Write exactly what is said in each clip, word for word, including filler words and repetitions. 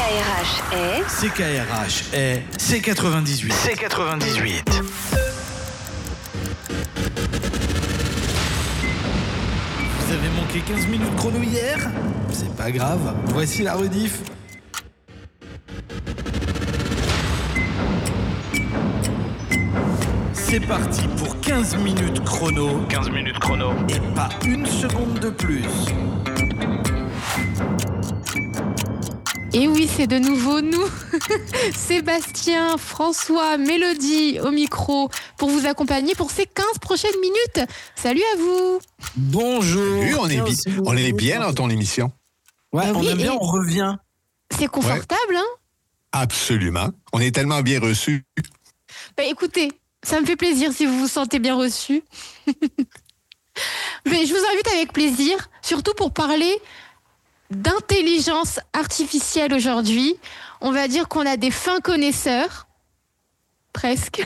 R H est... C K R H est C quatre-vingt-dix-huit. C quatre-vingt-dix-huit. Vous avez manqué quinze minutes chrono hier ? C'est pas grave, voici la rediff. C'est parti pour quinze minutes chrono. quinze minutes chrono. Et pas une seconde de plus. Et oui, c'est de nouveau nous, Sébastien, François, Mélodie au micro pour vous accompagner pour ces quinze prochaines minutes. Salut à vous. Bonjour. Oui, on est, bi- on est bien dans ton émission. Ouais, Ah on oui, aime bien, et- on revient. C'est confortable, hein ? Absolument. On est tellement bien reçus. Bah, écoutez, ça me fait plaisir si vous vous sentez bien reçu. Mais je vous invite avec plaisir, surtout pour parler d'intelligence artificielle aujourd'hui. On va dire qu'on a des fins connaisseurs. Presque.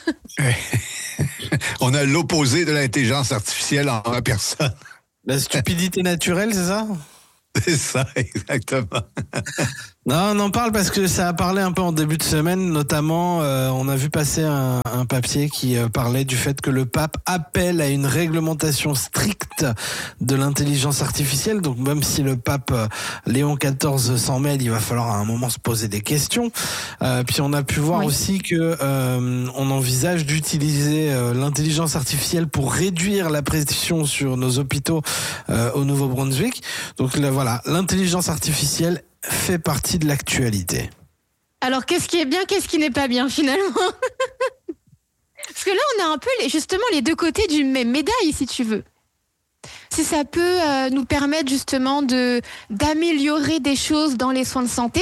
On a l'opposé de l'intelligence artificielle en la personne. La stupidité naturelle, c'est ça ? C'est ça, exactement. Non, on en parle parce que ça a parlé un peu en début de semaine, notamment euh, on a vu passer un, un papier qui euh, parlait du fait que le pape appelle à une réglementation stricte de l'intelligence artificielle. Donc même si le pape euh, Léon quatorze s'en mêle, il va falloir à un moment se poser des questions. Euh, puis on a pu voir Oui. aussi que euh, on envisage d'utiliser euh, l'intelligence artificielle pour réduire la pression sur nos hôpitaux euh, au Nouveau-Brunswick. Donc là, voilà, l'intelligence artificielle fait partie de l'actualité. Alors, qu'est-ce qui est bien, qu'est-ce qui n'est pas bien, finalement ? Parce que là, on a un peu, les, justement, les deux côtés d'une même médaille, si tu veux. Si ça peut euh, nous permettre, justement, de, d'améliorer des choses dans les soins de santé,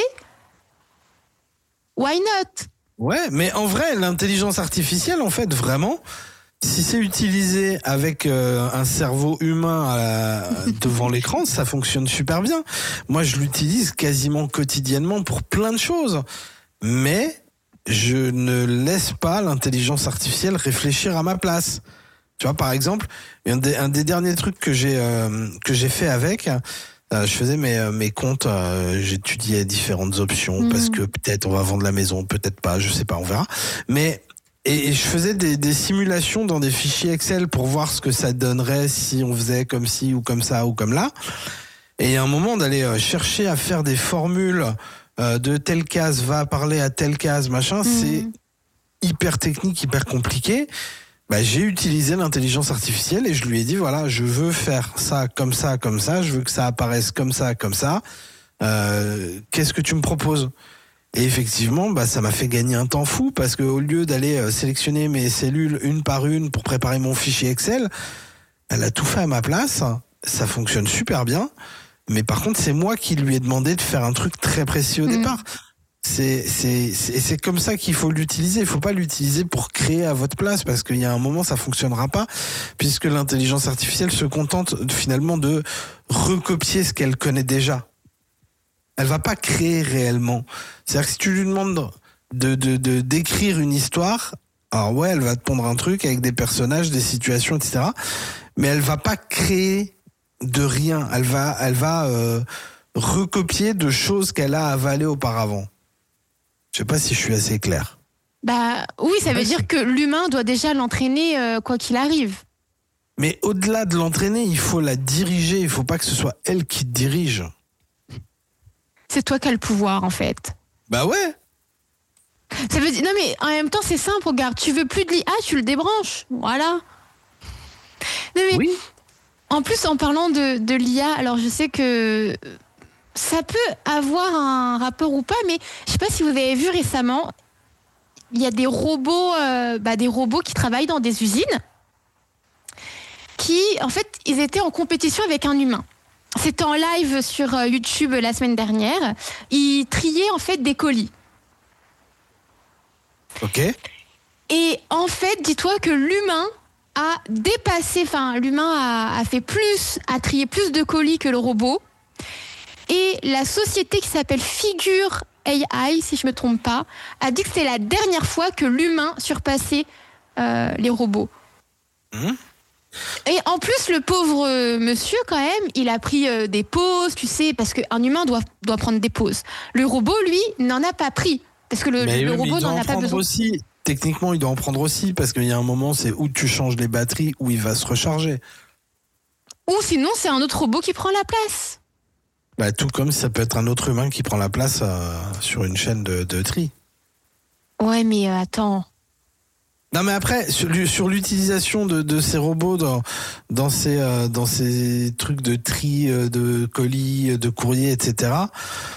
why not ? Ouais, mais en vrai, l'intelligence artificielle, en fait, vraiment, si c'est utilisé avec euh, un cerveau humain à la- devant l'écran, ça fonctionne super bien. Moi, je l'utilise quasiment quotidiennement pour plein de choses. Mais je ne laisse pas l'intelligence artificielle réfléchir à ma place. Tu vois, par exemple, un des, un des derniers trucs que j'ai euh, que j'ai fait avec, euh, je faisais mes euh, mes comptes, euh, j'étudiais différentes options Mhm. parce que peut-être on va vendre la maison, peut-être pas, je sais pas, on verra. Mais et, et je faisais des, des simulations dans des fichiers Excel pour voir ce que ça donnerait si on faisait comme ci ou comme ça ou comme là. Et il y a un moment d'aller euh, chercher à faire des formules euh, de telle case va parler à telle case, machin, c'est hyper technique, hyper compliqué. Bah, j'ai utilisé l'intelligence artificielle et je lui ai dit, voilà, je veux faire ça comme ça, comme ça, je veux que ça apparaisse comme ça, comme ça. Euh, qu'est-ce que tu me proposes ? Et effectivement, bah, ça m'a fait gagner un temps fou parce que au lieu d'aller euh, sélectionner mes cellules une par une pour préparer mon fichier Excel, elle a tout fait à ma place. Ça fonctionne super bien. Mais par contre, c'est moi qui lui ai demandé de faire un truc très précis au Mhm. départ. C'est, c'est, c'est, c'est comme ça qu'il faut l'utiliser. Il faut pas l'utiliser pour créer à votre place parce qu'il y a un moment, ça fonctionnera pas puisque l'intelligence artificielle se contente finalement de recopier ce qu'elle connaît déjà. Elle va pas créer réellement. C'est-à-dire que si tu lui demandes de, de, de, d'écrire une histoire, alors ouais, elle va te pondre un truc avec des personnages, des situations, et cetera. Mais elle va pas créer de rien. Elle va, elle va euh, recopier de choses qu'elle a avalées auparavant. Je sais pas si je suis assez clair. Bah oui, ça veut Ouais, dire c'est- que l'humain doit déjà l'entraîner euh, quoi qu'il arrive. Mais au-delà de l'entraîner, il faut la diriger. Il faut pas que ce soit elle qui te dirige. C'est toi qui as le pouvoir, en fait. Bah ouais. Ça veut dire... Non, mais en même temps, c'est simple, regarde. Tu veux plus de l'I A, tu le débranches. Voilà. Non, mais Oui. en plus, en parlant de, de l'I A, alors je sais que ça peut avoir un rapport ou pas, mais je sais pas si vous avez vu récemment, il y a des robots, euh, bah, des robots qui travaillent dans des usines, qui, en fait, ils étaient en compétition avec un humain. C'était en live sur euh, YouTube la semaine dernière. Ils triaient en fait des colis. Ok. Et en fait, dis-toi que l'humain a dépassé, enfin, l'humain a, a fait plus, a trié plus de colis que le robot. Et la société qui s'appelle Figure A I, si je me trompe pas, a dit que c'était la dernière fois que l'humain surpassait euh, les robots. Mmh. Et en plus, le pauvre euh, monsieur, quand même, il a pris euh, des pauses, tu sais, parce qu'un humain doit, doit prendre des pauses. Le robot, lui, n'en a pas pris, parce que le, Mais le oui, mais robot il doit n'en en a pas prendre besoin. aussi. Techniquement, il doit en prendre aussi, parce qu'il y a un moment, c'est où tu changes les batteries, où il va se recharger. Ou sinon, c'est un autre robot qui prend la place. Bah, tout comme ça peut être un autre humain qui prend la place euh, sur une chaîne de, de tri. Ouais, mais euh, attends. Non, mais après, sur, sur l'utilisation de, de ces robots dans, dans, ces, euh, dans ces trucs de tri, euh, de colis, de courriers, et cetera,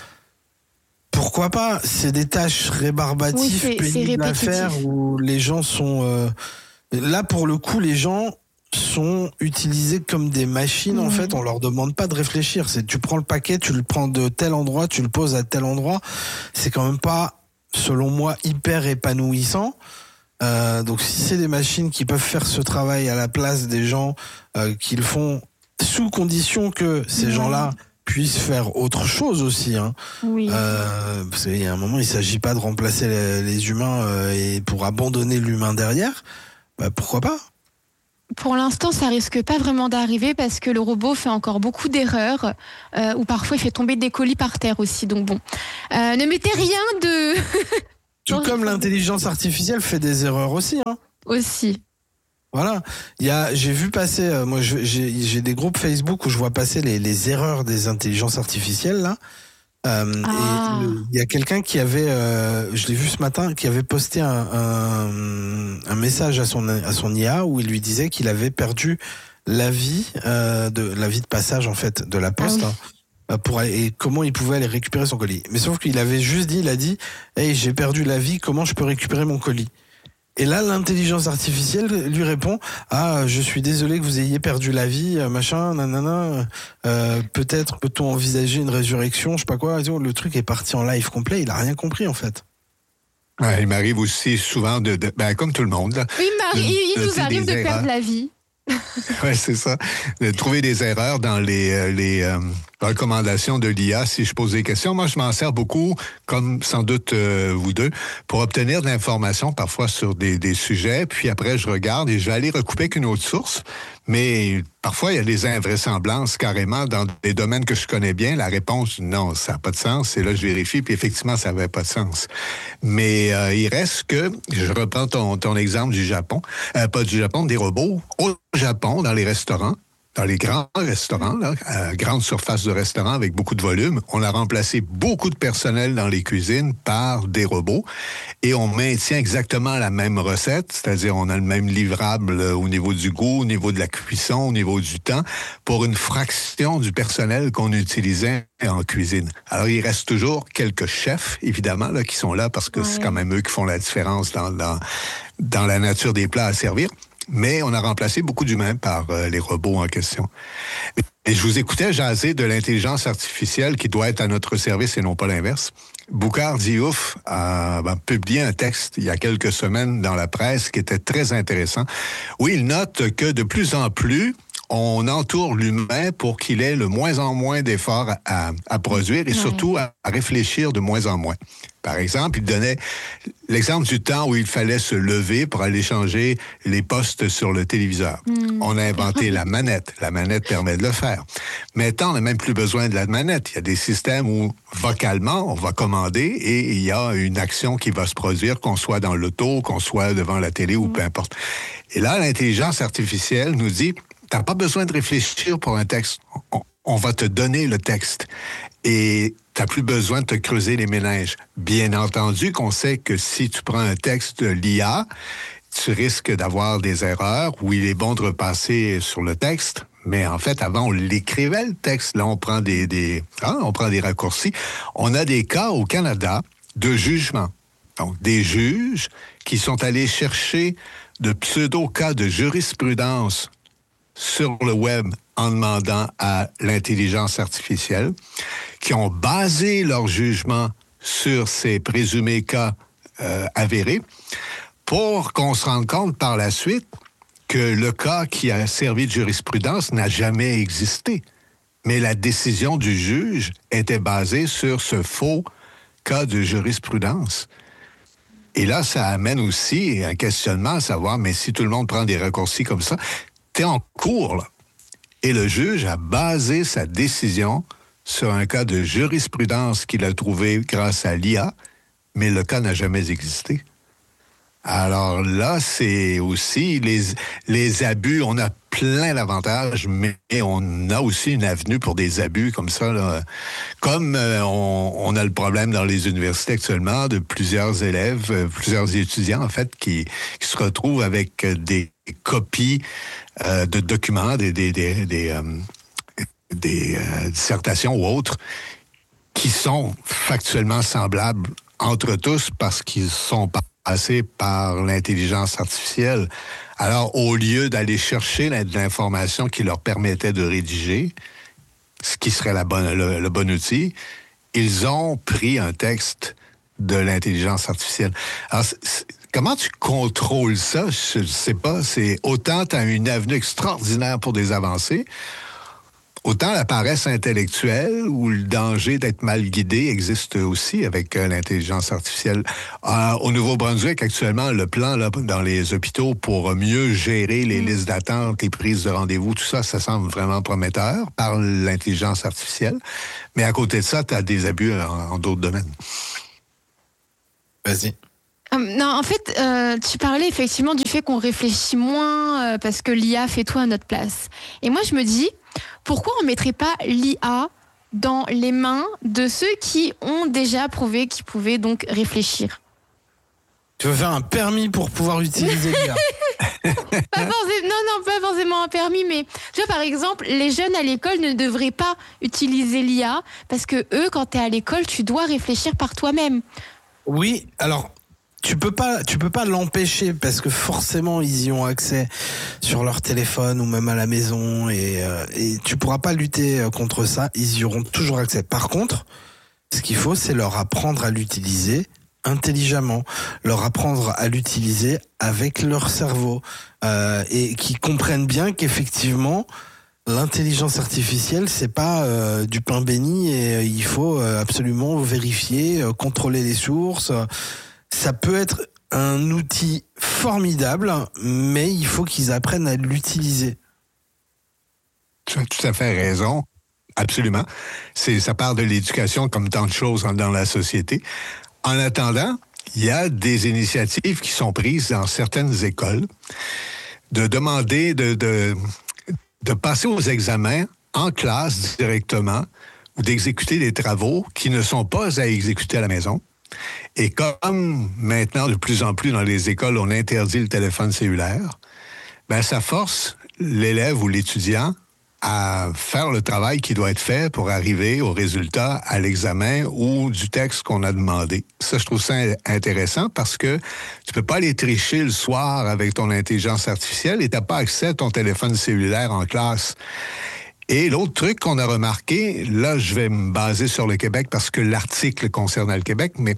pourquoi pas? C'est des tâches rébarbatives, Oui, c'est- c'est pénibles à répétitif. faire, où les gens sont... euh, là, pour le coup, les gens sont utilisés comme des machines, en Mmh. fait. On leur demande pas de réfléchir. C'est, tu prends le paquet, tu le prends de tel endroit, tu le poses à tel endroit. C'est quand même pas, selon moi, hyper épanouissant. Euh, donc si c'est des machines qui peuvent faire ce travail à la place des gens euh, qui le font sous condition que ces Ouais. gens-là puissent faire autre chose aussi, hein. Oui. Euh, parce qu'il y a un moment, il s'agit pas de remplacer les, les humains euh, et pour abandonner l'humain derrière. Bah, pourquoi pas? Pour l'instant, ça risque pas vraiment d'arriver parce que le robot fait encore beaucoup d'erreurs euh, ou parfois il fait tomber des colis par terre aussi. Donc bon, euh, ne mettez rien de Tout Non, comme je- l'intelligence artificielle fait des erreurs aussi, hein. aussi. Voilà, il y a, j'ai vu passer, euh, moi je- j'ai, j'ai des groupes Facebook où je vois passer les, les erreurs des intelligences artificielles là. Euh, Ah. Et le- il y a quelqu'un qui avait, euh, je l'ai vu ce matin, qui avait posté un, un, un message à son à son I A où il lui disait qu'il avait perdu l'avis euh, de l'avis de passage en fait de la poste. Ah oui. hein, euh, pour aller- et comment il pouvait aller récupérer son colis. Mais sauf qu'il avait juste dit, il a dit, hey, j'ai perdu l'avis, comment je peux récupérer mon colis? Et là, l'intelligence artificielle lui répond, ah, je suis désolé que vous ayez perdu la vie, euh, machin, nanana, euh, peut-être peut-on envisager une résurrection, je sais pas quoi. Le truc est parti en live complet, il a rien compris en fait. Ouais, il m'arrive aussi souvent de, de- ben, comme tout le monde, là, Oui, Marie, de il, il nous noter arrive de des perdre erreurs. la vie. Ouais, c'est ça. De trouver des erreurs dans les, euh, les euh, recommandations de l'I A si je pose des questions. Moi, je m'en sers beaucoup, comme sans doute euh, vous deux, pour obtenir de l'information parfois sur des, des sujets. Puis après, je regarde et je vais aller recouper qu'une autre source. Mais parfois, il y a des invraisemblances carrément dans des domaines que je connais bien. La réponse, non, ça n'a pas de sens. Et là, je vérifie, puis effectivement, ça n'avait pas de sens. Mais euh, il reste que, je reprends ton, ton exemple du Japon, euh, pas du Japon, des robots. Au Japon, dans les restaurants, dans les grands restaurants, là, euh, grandes surfaces de restaurants avec beaucoup de volume, on a remplacé beaucoup de personnel dans les cuisines par des robots et on maintient exactement la même recette, c'est-à-dire on a le même livrable euh, au niveau du goût, au niveau de la cuisson, au niveau du temps, pour une fraction du personnel qu'on utilisait en cuisine. Alors, il reste toujours quelques chefs, évidemment, là, qui sont là parce que Ouais. c'est quand même eux qui font la différence dans, dans, dans la nature des plats à servir. Mais on a remplacé beaucoup d'humains par euh, les robots en question. Et je vous écoutais jaser de l'intelligence artificielle qui doit être à notre service et non pas l'inverse. Boukhar Diouf a ben, publié un texte il y a quelques semaines dans la presse qui était très intéressant, où il note que de plus en plus, on entoure l'humain pour qu'il ait le moins en moins d'efforts à, à produire et Ouais. surtout à, à réfléchir de moins en moins. Par exemple, il donnait l'exemple du temps où il fallait se lever pour aller changer les postes sur le téléviseur. Mm. On a inventé la manette. La manette permet de le faire. Maintenant, on n'a même plus besoin de la manette. Il y a des systèmes où, vocalement, on va commander et il y a une action qui va se produire, qu'on soit dans l'auto, qu'on soit devant la télé ou peu importe. Et là, l'intelligence artificielle nous dit, t'as pas besoin de réfléchir pour un texte. On, on va te donner le texte. Et t'as plus besoin de te creuser les méninges. Bien entendu qu'on sait que si tu prends un texte de l'I A, tu risques d'avoir des erreurs où il est bon de repasser sur le texte. Mais en fait, avant, on l'écrivait, le texte. Là, on prend des, des, hein, on prend des raccourcis. On a des cas au Canada de jugement. Donc, des juges qui sont allés chercher de pseudo-cas de jurisprudence sur le web en demandant à l'intelligence artificielle, qui ont basé leur jugement sur ces présumés cas euh, avérés, pour qu'on se rende compte par la suite que le cas qui a servi de jurisprudence n'a jamais existé. Mais la décision du juge était basée sur ce faux cas de jurisprudence. Et là, ça amène aussi un questionnement à savoir, mais si tout le monde prend des raccourcis comme ça, t'es en cours, là. Et le juge a basé sa décision sur un cas de jurisprudence qu'il a trouvé grâce à l'I A, mais le cas n'a jamais existé. Alors là, c'est aussi les, les abus. On a plein d'avantages, mais on a aussi une avenue pour des abus comme ça. Là. Comme euh, on, on a le problème dans les universités actuellement de plusieurs élèves, euh, plusieurs étudiants, en fait, qui, qui se retrouvent avec des copies euh, de documents, des, des, des, des, euh, des euh, dissertations ou autres, qui sont factuellement semblables entre tous parce qu'ils sont pas passés par l'intelligence artificielle. Alors, au lieu d'aller chercher l'information qui leur permettait de rédiger, ce qui serait la bonne, le, le bon outil, ils ont pris un texte de l'intelligence artificielle. Alors, c'est, c'est, comment tu contrôles ça? Je ne sais pas. C'est autant tu as une avenue extraordinaire pour des avancées, autant la paresse intellectuelle ou le danger d'être mal guidé existe aussi avec euh, l'intelligence artificielle. Euh, au Nouveau-Brunswick, actuellement, le plan là, dans les hôpitaux pour mieux gérer les mmh. listes d'attente, les prises de rendez-vous, tout ça, ça semble vraiment prometteur par l'intelligence artificielle. Mais à côté de ça, tu as des abus en, en d'autres domaines. Vas-y. Non, en fait, euh, tu parlais effectivement du fait qu'on réfléchit moins euh, parce que l'I A fait tout à notre place. Et moi, je me dis, pourquoi on ne mettrait pas l'I A dans les mains de ceux qui ont déjà prouvé qu'ils pouvaient donc réfléchir? Tu veux faire un permis pour pouvoir utiliser l'I A? Pas forcément, non, non, pas forcément un permis, mais tu vois, par exemple, les jeunes à l'école ne devraient pas utiliser l'I A parce que eux, quand tu es à l'école, tu dois réfléchir par toi-même. Oui, alors... Tu peux pas, tu peux pas l'empêcher parce que forcément ils y ont accès sur leur téléphone ou même à la maison et, euh, et tu pourras pas lutter contre ça. Ils y auront toujours accès. Par contre, ce qu'il faut, c'est leur apprendre à l'utiliser intelligemment, leur apprendre à l'utiliser avec leur cerveau euh, et qu'ils comprennent bien qu'effectivement l'intelligence artificielle, c'est pas euh, du pain béni et euh, il faut euh, absolument vérifier, euh, contrôler les sources. Euh, Ça peut être un outil formidable, mais il faut qu'ils apprennent à l'utiliser. Tu as tout à fait raison. Absolument. C'est, ça part de l'éducation comme tant de choses dans la société. En attendant, il y a des initiatives qui sont prises dans certaines écoles de demander de, de, de passer aux examens en classe directement ou d'exécuter des travaux qui ne sont pas à exécuter à la maison. Et comme maintenant, de plus en plus dans les écoles, on interdit le téléphone cellulaire, ben ça force l'élève ou l'étudiant à faire le travail qui doit être fait pour arriver au résultat à l'examen ou du texte qu'on a demandé. Ça, je trouve ça intéressant parce que tu peux pas aller tricher le soir avec ton intelligence artificielle et t'as pas accès à ton téléphone cellulaire en classe. Et l'autre truc qu'on a remarqué, là, je vais me baser sur le Québec parce que l'article concernait le Québec, mais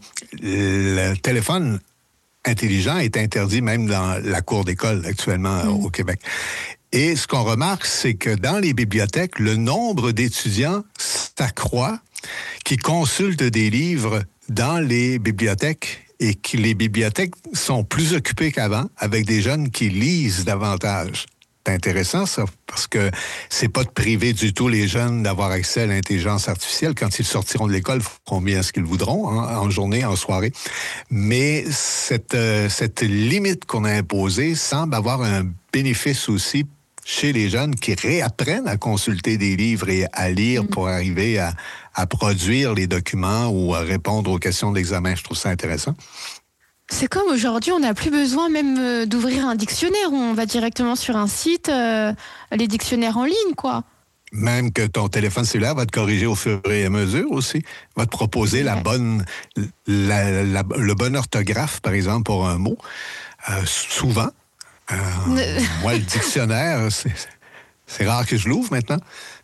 le téléphone intelligent est interdit même dans la cour d'école actuellement mmh. au Québec. Et ce qu'on remarque, c'est que dans les bibliothèques, le nombre d'étudiants s'accroît qui consultent des livres dans les bibliothèques et que les bibliothèques sont plus occupées qu'avant avec des jeunes qui lisent davantage. C'est intéressant, ça, parce que c'est pas de priver du tout les jeunes d'avoir accès à l'intelligence artificielle. Quand ils sortiront de l'école, ils feront bien ce qu'ils voudront, hein, en journée, en soirée. Mais cette, euh, cette limite qu'on a imposée semble avoir un bénéfice aussi chez les jeunes qui réapprennent à consulter des livres et à lire mmh. pour arriver à, à produire les documents ou à répondre aux questions d'examen. Je trouve ça intéressant. C'est comme aujourd'hui, on n'a plus besoin même d'ouvrir un dictionnaire. On va directement sur un site, euh, les dictionnaires en ligne, quoi. Même que ton téléphone cellulaire va te corriger au fur et à mesure aussi. Va te proposer ouais. la bonne, la, la, le bon orthographe, par exemple, pour un mot. Euh, souvent. Euh, ne... Moi, le dictionnaire, c'est, c'est rare que je l'ouvre maintenant.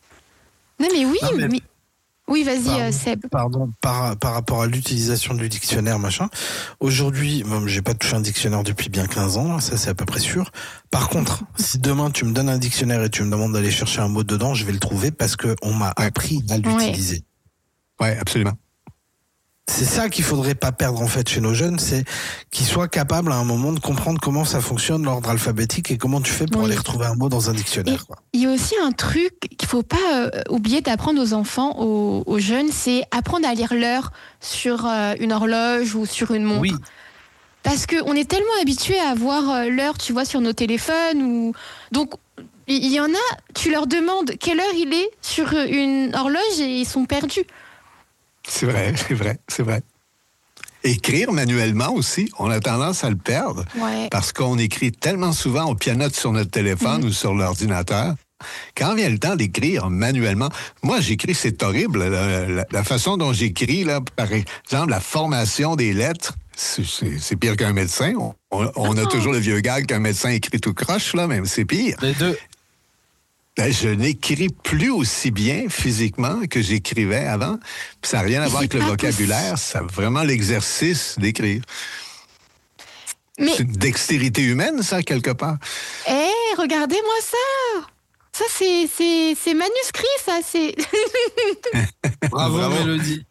Non, mais oui, non, mais... mais... Oui, vas-y, pardon, euh, Seb. Pardon, par, par rapport à l'utilisation du dictionnaire, machin. Aujourd'hui, bon, j'ai pas touché un dictionnaire depuis bien quinze ans, ça c'est à peu près sûr. Par contre, si demain tu me donnes un dictionnaire et tu me demandes d'aller chercher un mot dedans, je vais le trouver parce que on m'a appris à l'utiliser. Oui, ouais, absolument. C'est ça qu'il faudrait pas perdre en fait chez nos jeunes, c'est qu'ils soient capables à un moment de comprendre comment ça fonctionne l'ordre alphabétique et comment tu fais pour Oui. aller retrouver un mot dans un dictionnaire. Quoi. Il y a aussi un truc qu'il faut pas euh, oublier d'apprendre aux enfants, aux, aux jeunes, c'est apprendre à lire l'heure sur euh, une horloge ou sur une montre. Oui. Parce qu'on est tellement habitué à voir euh, l'heure, tu vois, sur nos téléphones. Ou... Donc, il y, y en a, tu leur demandes quelle heure il est sur une horloge et ils sont perdus. C'est vrai, c'est vrai, c'est vrai. Écrire manuellement aussi, on a tendance à le perdre Ouais. parce qu'on écrit tellement souvent, on pianote sur notre téléphone Mmh. ou sur l'ordinateur. Quand vient le temps d'écrire manuellement, moi j'écris, c'est horrible. La, la- la façon dont j'écris, là, par exemple, la formation des lettres, c'est, c'est- c'est pire qu'un médecin. On, on- on a Ah. toujours le vieux gag qu'un médecin écrit tout croche, là, même c'est pire. Les deux. Ben, je n'écris plus aussi bien physiquement que j'écrivais avant. Puis ça n'a rien à Mais voir c'est avec le pas vocabulaire, c'est vraiment l'exercice d'écrire. Mais, C'est une dextérité humaine, ça, quelque part. hé, regardez-moi ça. Ça, c'est, c'est, c'est manuscrit, ça. C'est... Bravo, Bravo. Mélodie.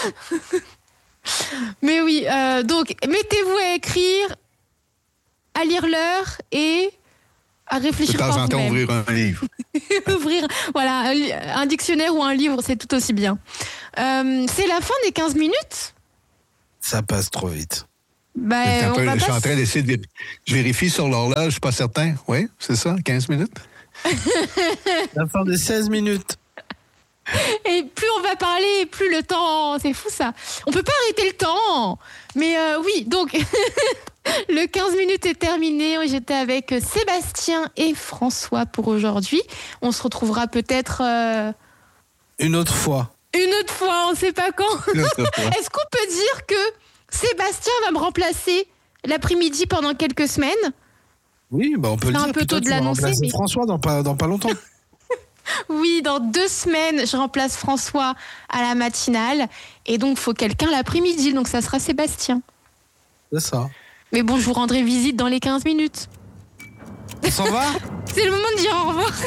Mais oui, euh, donc, mettez-vous à écrire, à lire l'heure et à De réfléchir temps par en temps, vous-même. ouvrir un livre. Ouvrir, voilà, un, li- un dictionnaire ou un livre, c'est tout aussi bien. Euh, c'est la fin des quinze minutes. Ça passe trop vite. Bah, Attends un on peu, va je suis pas en train d'essayer de vérifier. Je vérifie sur l'horloge, je suis pas certain. Oui, c'est ça, quinze minutes? La fin des seize minutes. Et plus on va parler, plus le temps... C'est fou, ça. On peut pas arrêter le temps. Mais euh, oui, donc... Le quinze minutes est terminé. J'étais avec Sébastien et François pour aujourd'hui. On se retrouvera peut-être euh, Une autre fois. une autre fois, on ne sait pas quand. Est-ce qu'on peut dire que Sébastien va me remplacer l'après-midi pendant quelques semaines? Oui, bah on peut le C'est dire. un peu Puis toi, tôt de tu vas l'annoncer, remplacer mais- François dans pas, dans pas longtemps. Oui, dans deux semaines, je remplace François à la matinale. Et donc, il faut quelqu'un l'après-midi. Donc, ça sera Sébastien. C'est ça. Mais bon, je vous rendrai visite dans les quinze minutes. On s'en va? C'est le moment de dire au revoir.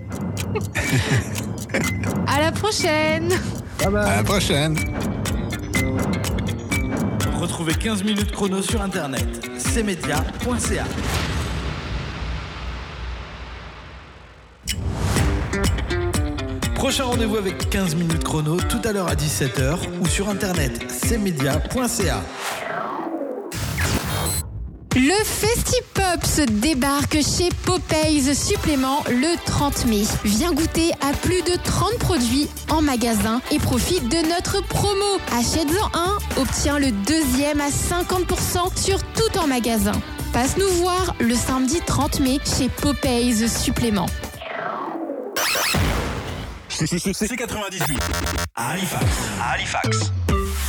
À la prochaine. Bye bye. À la prochaine. Retrouvez quinze minutes chrono sur internet. c média point c a. Prochain rendez-vous avec quinze minutes chrono tout à l'heure à dix-sept heures ou sur internet c média point c a. Le Festipops débarque chez Popeyes Supplément le trente mai. Viens goûter à plus de trente produits en magasin et profite de notre promo. Achète-en un, obtiens le deuxième à cinquante pour cent sur tout en magasin. Passe nous voir le samedi trente mai chez Popeyes Supplément. C quatre-vingt-dix-huit à Halifax. À Halifax.